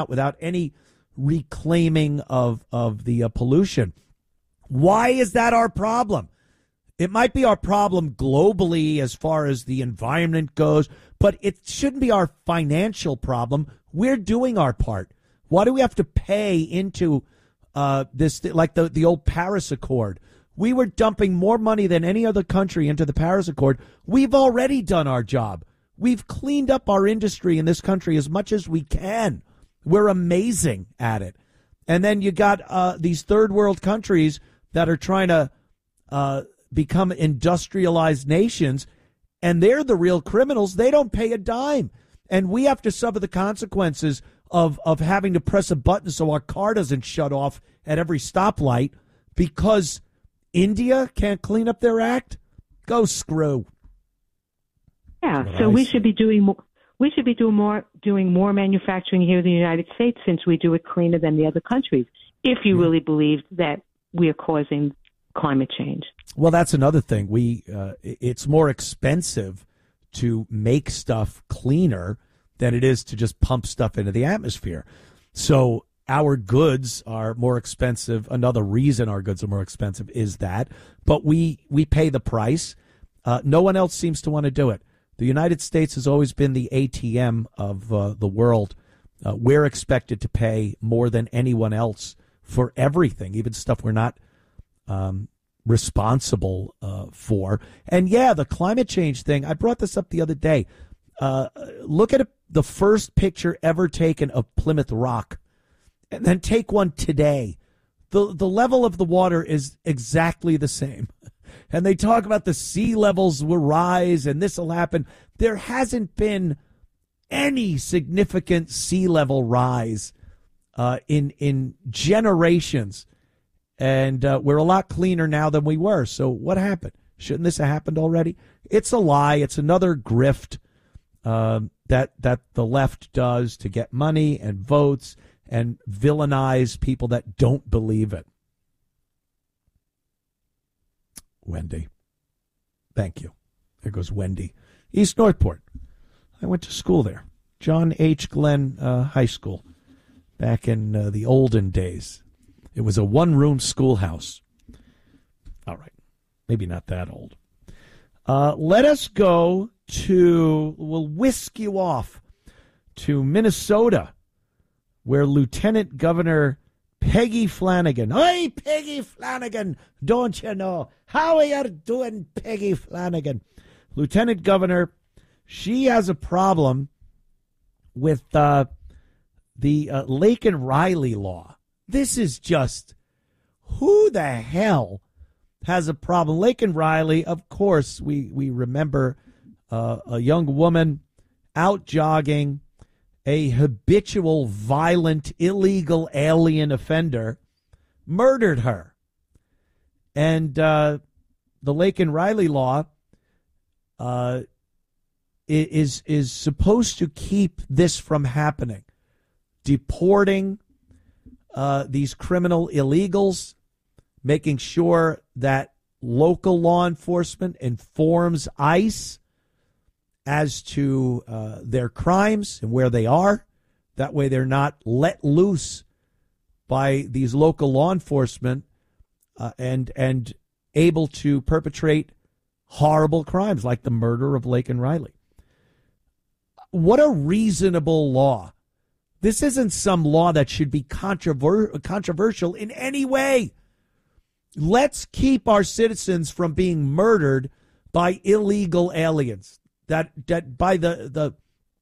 without any reclaiming of the pollution. Why is that our problem? It might be our problem globally as far as the environment goes, but it shouldn't be our financial problem. We're doing our part. Why do we have to pay into this, like the old Paris Accord? We were dumping more money than any other country into the Paris Accord. We've already done our job. We've cleaned up our industry in this country as much as we can. We're amazing at it. And then you got these third world countries that are trying to become industrialized nations, and they're the real criminals. They don't pay a dime. And we have to suffer the consequences of having to press a button so our car doesn't shut off at every stoplight because India can't clean up their act. Go screw. Yeah, so we should be doing more. We should be doing more manufacturing here in the United States, since we do it cleaner than the other countries. If you really believe that we are causing climate change. Well, that's another thing. It's more expensive to make stuff cleaner than it is to just pump stuff into the atmosphere. So our goods are more expensive. Another reason our goods are more expensive is that. But we pay the price. No one else seems to want to do it. The United States has always been the ATM of the world. We're expected to pay more than anyone else for everything, even stuff we're not responsible for. And yeah, the climate change thing, I brought this up the other day. Look at the first picture ever taken of Plymouth Rock, and then take one today. The level of the water is exactly the same. And they talk about the sea levels will rise and this will happen. There hasn't been any significant sea level rise in generations. And we're a lot cleaner now than we were. So what happened? Shouldn't this have happened already? It's a lie. It's another grift that the left does to get money and votes and villainize people that don't believe it. Wendy. Thank you. There goes Wendy. East Northport. I went to school there. John H. Glenn High School back in the olden days. It was a one-room schoolhouse. All right. Maybe not that old. Let us go we'll whisk you off to Minnesota, where Lieutenant Governor Peggy Flanagan. Hey, Peggy Flanagan, don't you know? How are you doing, Peggy Flanagan? Lieutenant Governor, she has a problem with the Laken Riley law. This is just, who the hell has a problem? Laken Riley, of course, we remember a young woman out jogging, a habitual, violent, illegal alien offender, murdered her. And the Laken Riley law is supposed to keep this from happening, deporting these criminal illegals, making sure that local law enforcement informs ICE as to their crimes and where they are. That way they're not let loose by these local law enforcement and able to perpetrate horrible crimes like the murder of Laken Riley. What a reasonable law. This isn't some law that should be controversial in any way. Let's keep our citizens from being murdered by illegal aliens. That by them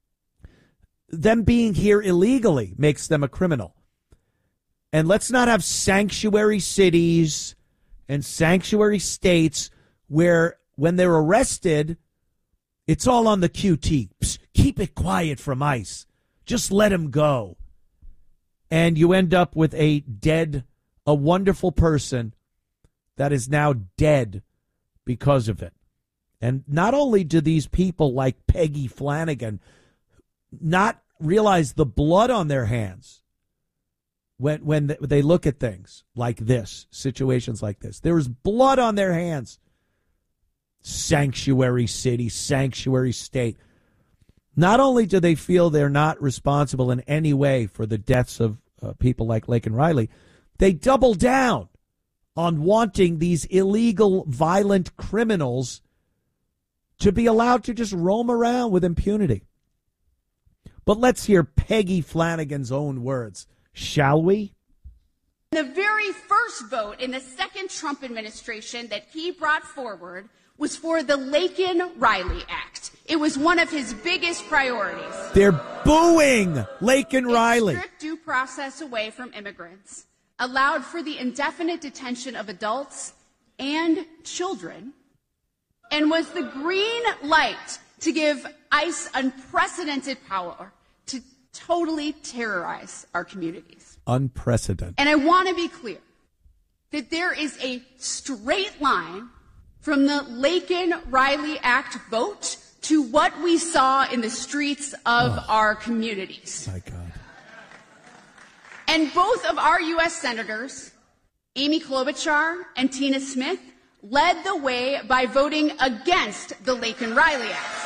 being here illegally makes them a criminal. And let's not have sanctuary cities and sanctuary states where when they're arrested, it's all on the QT. Psst, keep it quiet from ICE. Just let him go. And you end up with a wonderful person that is now dead because of it. And not only do these people like Peggy Flanagan not realize the blood on their hands when they look at things like this, situations like this, there is blood on their hands. Sanctuary city, sanctuary state. Not only do they feel they're not responsible in any way for the deaths of people like Laken Riley, they double down on wanting these illegal, violent criminals to be allowed to just roam around with impunity. But let's hear Peggy Flanagan's own words, shall we? The very first vote in the second Trump administration that he brought forward was for the Laken Riley Act. It was one of his biggest priorities. They're booing Laken Riley. It stripped due process away from immigrants, allowed for the indefinite detention of adults and children, and was the green light to give ICE unprecedented power to totally terrorize our communities. Unprecedented. And I want to be clear that there is a straight line from the Laken Riley Act vote to what we saw in the streets of our communities. My God. And both of our U.S. senators, Amy Klobuchar and Tina Smith, led the way by voting against the Laken Riley Act.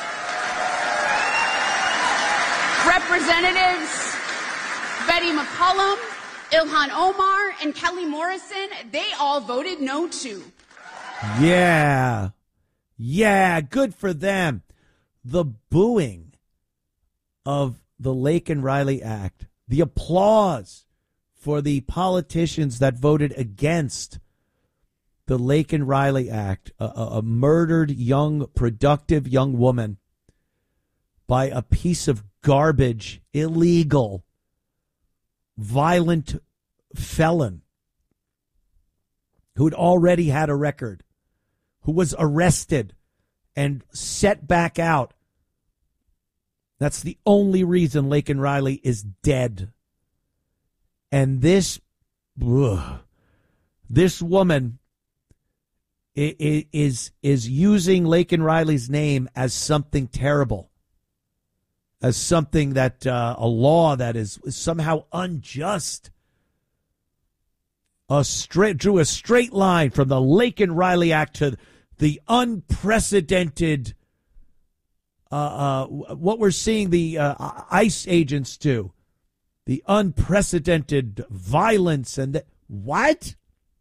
Representatives Betty McCollum, Ilhan Omar, and Kelly Morrison, they all voted no too. Yeah. Yeah, good for them. The booing of the Laken Riley Act, the applause for the politicians that voted against the Laken Riley Act, a murdered young, productive young woman by a piece of garbage, illegal, violent felon who'd already had a record, who was arrested and set back out. That's the only reason Laken Riley is dead. And this woman is using Laken Riley's name as something terrible, as something that a law that is somehow unjust. Drew a straight line from the Laken Riley Act to the unprecedented, what we're seeing the ICE agents do, the unprecedented violence and what?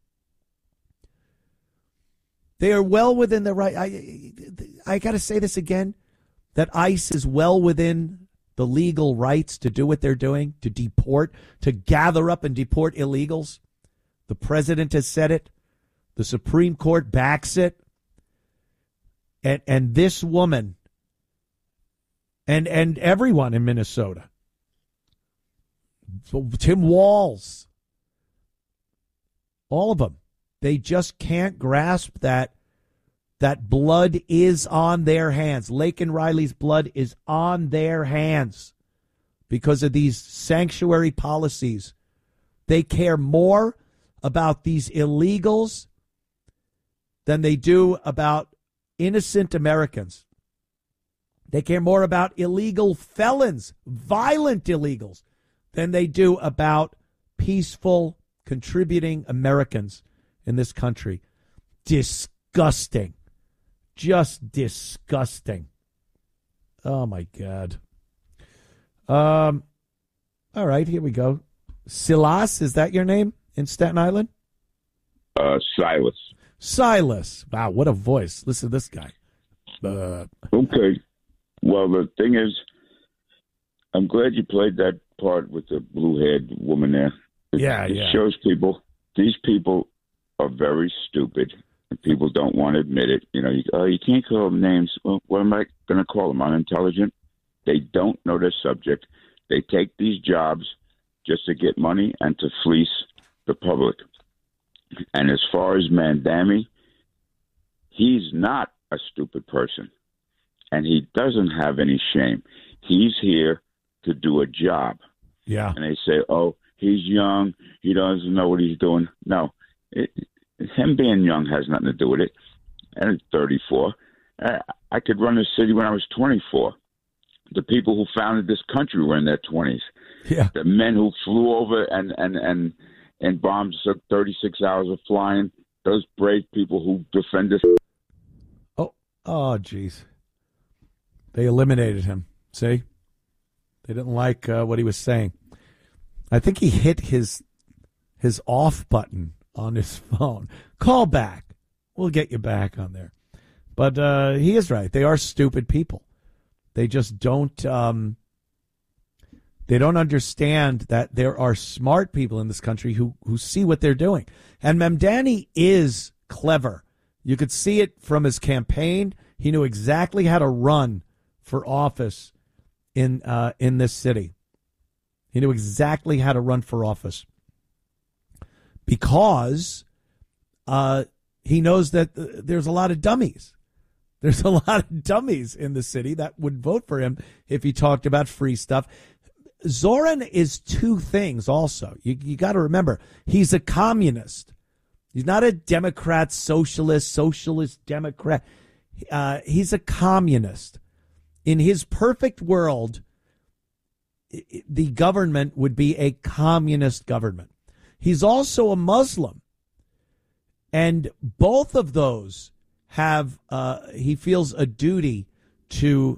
They are well within the right. I got to say this again, that ICE is well within the legal rights to do what they're doing, to deport, to gather up and deport illegals. The president has said it. The Supreme Court backs it. And this woman and everyone in Minnesota, Tim Walz, all of them, they just can't grasp that blood is on their hands. Laken Riley's blood is on their hands because of these sanctuary policies. They care more about these illegals than they do about innocent Americans. They care more about illegal felons, violent illegals, than they do about peaceful, contributing Americans in this country. Disgusting. Just disgusting. Oh, my God. All right, here we go. Silas, is that your name in Staten Island? Silas. Silas. Wow, what a voice. Listen to this guy. Okay. Well, the thing is, I'm glad you played that part with the blue-haired woman there. It shows people, these people are very stupid, and people don't want to admit it. You know, you can't call them names. Well, what am I going to call them? Unintelligent? They don't know their subject. They take these jobs just to get money and to fleece the public. And as far as Mandami, he's not a stupid person, and he doesn't have any shame. He's here to do a job. Yeah. And they say, oh, he's young. He doesn't know what he's doing. No, him being young has nothing to do with it. And at 34, I could run a city when I was 24. The people who founded this country were in their 20s. Yeah. The men who flew over and bombs took 36 hours of flying, those brave people who defend us. Oh, geez. They eliminated him. See? They didn't like what he was saying. I think he hit his off button on his phone. Call back. We'll get you back on there. But he is right. They are stupid people. They just don't. They don't understand that there are smart people in this country who see what they're doing. And Mamdani is clever. You could see it from his campaign. He knew exactly how to run for office in this city. He knew exactly how to run for office because he knows that there's a lot of dummies. There's a lot of dummies in the city that would vote for him if he talked about free stuff. Zoran is two things also. You got to remember, he's a communist. He's not a Democrat, socialist Democrat. He's a communist. In his perfect world, the government would be a communist government. He's also a Muslim. And both of those have, he feels a duty to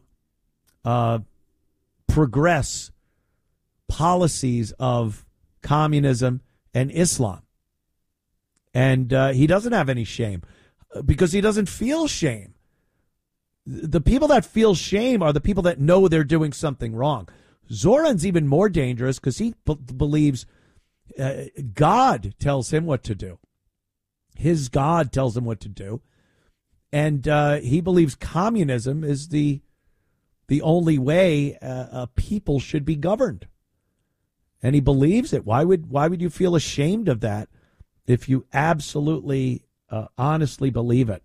progress policies of communism and Islam. And he doesn't have any shame because he doesn't feel shame. The people that feel shame are the people that know they're doing something wrong. Zoran's even more dangerous because he believes God tells him what to do. His God tells him what to do. And he believes communism is the only way people should be governed. And he believes it. Why would you feel ashamed of that if you absolutely, honestly believe it?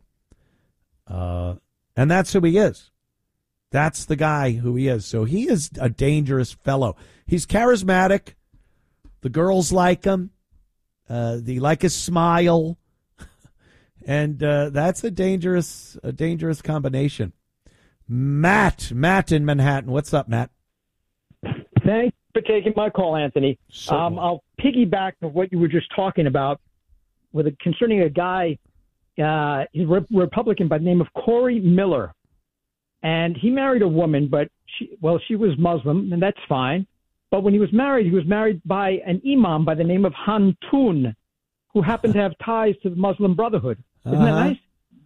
And that's who he is. That's the guy who he is. So he is a dangerous fellow. He's charismatic. The girls like him. They like his smile. And that's a dangerous combination. Matt in Manhattan. What's up, Matt? Thanks for taking my call, Anthony. I'll piggyback on what you were just talking about concerning a guy, he's a Republican by the name of Corey Miller. And he married a woman, but she was Muslim, and that's fine. But when he was married by an imam by the name of Hantun, who happened to have ties to the Muslim Brotherhood. Isn't that nice?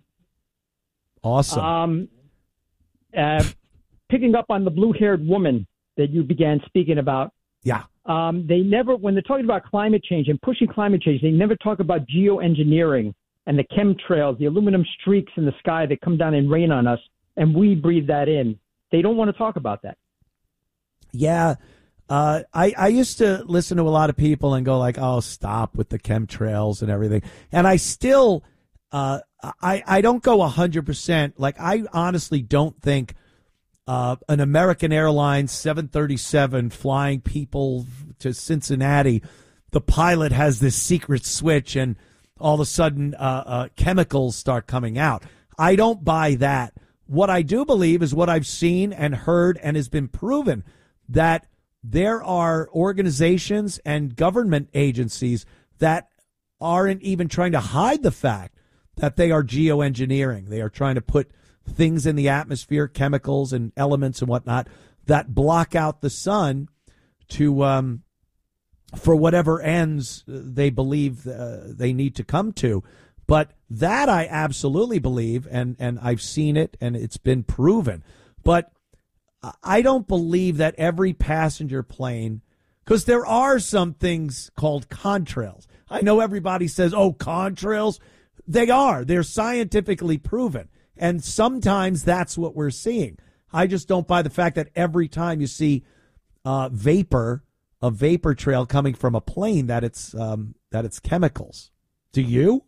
Awesome. Picking up on the blue-haired woman that you began speaking about. Yeah. They never, when they're talking about climate change and pushing climate change, they never talk about geoengineering and the chemtrails, the aluminum streaks in the sky that come down and rain on us, and we breathe that in. They don't want to talk about that. Yeah. I used to listen to a lot of people and go like, oh, stop with the chemtrails and everything. And I still, I don't go 100%. Like, I honestly don't think an American Airlines 737 flying people to Cincinnati, the pilot has this secret switch and all of a sudden chemicals start coming out. I don't buy that. What I do believe is what I've seen and heard and has been proven, that there are organizations and government agencies that aren't even trying to hide the fact that they are geoengineering. They are trying to put things in the atmosphere, chemicals and elements and whatnot, that block out the sun to for whatever ends they believe they need to come to. But that I absolutely believe, and I've seen it, and it's been proven. But I don't believe that every passenger plane, because there are some things called contrails. I know everybody says, oh, contrails. They are. They're scientifically proven. And sometimes that's what we're seeing. I just don't buy the fact that every time you see a vapor trail coming from a plane, that it's chemicals. Do you?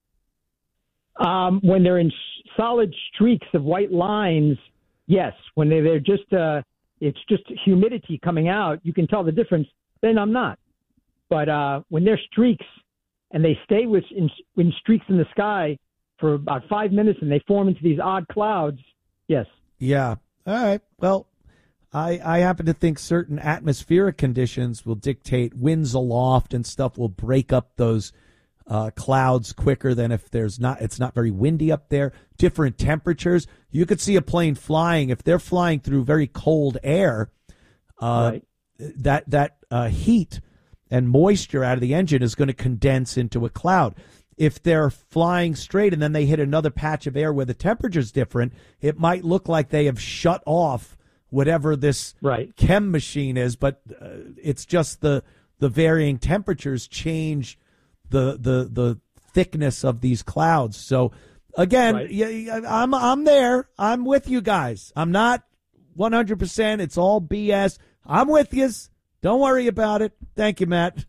When they're in solid streaks of white lines, yes. When they're just, it's just humidity coming out, you can tell the difference. Then I'm not. But when they're streaks and they stay in streaks in the sky for about 5 minutes and they form into these odd clouds, yes. Yeah. All right. Well, I happen to think certain atmospheric conditions will dictate winds aloft and stuff will break up those clouds quicker than if it's not very windy up there. Different temperatures. You could see a plane flying if they're flying through very cold air. Right. That heat and moisture out of the engine is going to condense into a cloud. If they're flying straight and then they hit another patch of air where the temperature's different, it might look like they have shut off whatever this chem machine is, but it's just the varying temperatures change the thickness of these clouds. So again, I'm there. I'm with you guys. I'm not 100%. It's all BS. I'm with you. Don't worry about it. Thank you, Matt.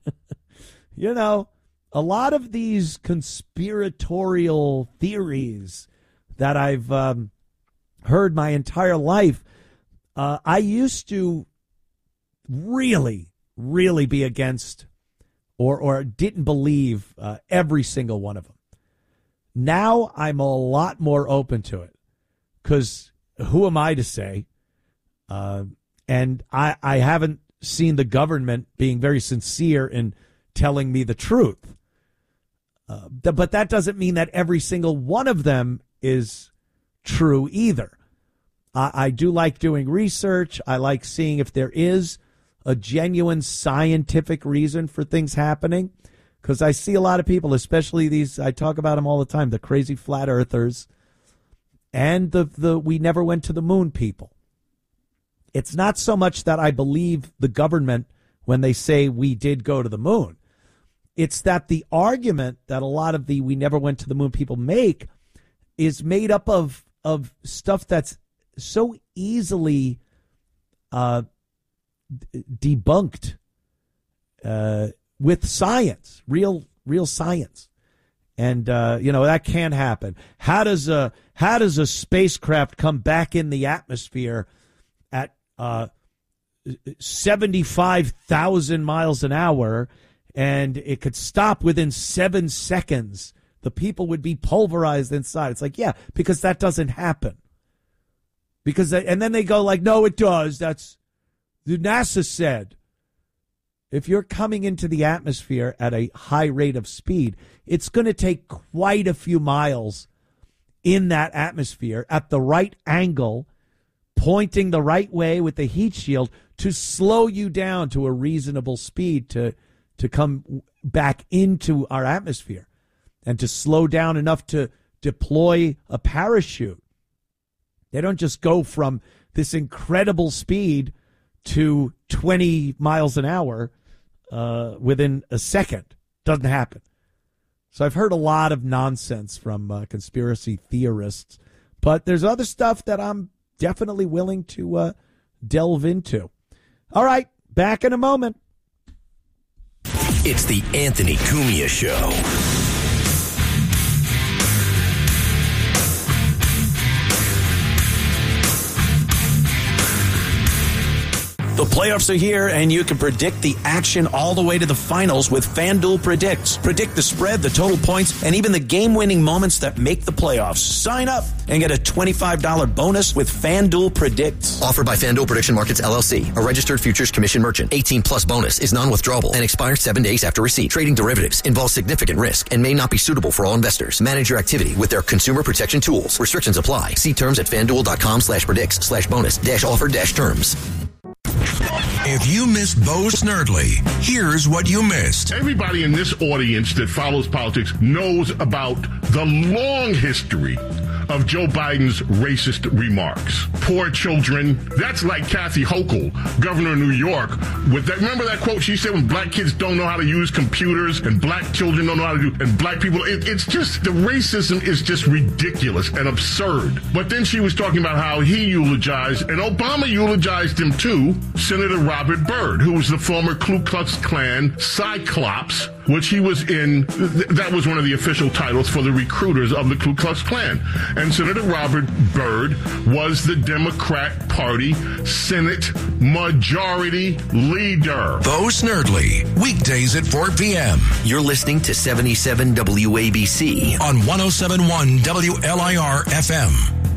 A lot of these conspiratorial theories that I've heard my entire life, I used to really, really be against or didn't believe every single one of them. Now I'm a lot more open to it because who am I to say? And I haven't seen the government being very sincere in telling me the truth. But that doesn't mean that every single one of them is true either. I do like doing research. I like seeing if there is a genuine scientific reason for things happening, because I see a lot of people, especially these, I talk about them all the time, the crazy flat earthers and the we never went to the moon people. It's not so much that I believe the government when they say we did go to the moon. It's that the argument that a lot of the we never went to the moon people make is made up of stuff that's so easily debunked with science, real science. And that can't happen. How does a spacecraft come back in the atmosphere at 75,000 miles an hour and it could stop within 7 seconds? The people would be pulverized inside. It's like, yeah, because that doesn't happen. And then they go like, no, it does. That's the NASA said. If you're coming into the atmosphere at a high rate of speed, it's going to take quite a few miles in that atmosphere at the right angle, pointing the right way with the heat shield to slow you down to a reasonable speed to come back into our atmosphere and to slow down enough to deploy a parachute. They don't just go from this incredible speed to 20 miles an hour within a second. Doesn't happen. So I've heard a lot of nonsense from conspiracy theorists, but there's other stuff that I'm definitely willing to delve into. All right, back in a moment. It's the Anthony Cumia Show. The playoffs are here, and you can predict the action all the way to the finals with FanDuel Predicts. Predict the spread, the total points, and even the game-winning moments that make the playoffs. Sign up and get a $25 bonus with FanDuel Predicts. Offered by FanDuel Prediction Markets, LLC, a registered futures commission merchant. 18-plus bonus is non-withdrawable and expires 7 days after receipt. Trading derivatives involves significant risk and may not be suitable for all investors. Manage your activity with their consumer protection tools. Restrictions apply. See terms at FanDuel.com/predicts/bonus-offer-terms. If you missed Bo Snerdley, here's what you missed. Everybody in this audience that follows politics knows about the long history of Joe Biden's racist remarks. Poor children. That's like Kathy Hochul, governor of New York. With that, remember that quote she said when black kids don't know how to use computers and black children don't know how to do, and black people, it's just, the racism is just ridiculous and absurd. But then she was talking about how he eulogized, and Obama eulogized him too, Senator Robert Byrd, who was the former Ku Klux Klan Cyclops, which he was in. That was one of the official titles for the recruiters of the Ku Klux Klan. And Senator Robert Byrd was the Democrat Party Senate Majority Leader. Bo Snerdley, weekdays at 4 p.m. You're listening to 77 WABC on 107.1 WLIR FM.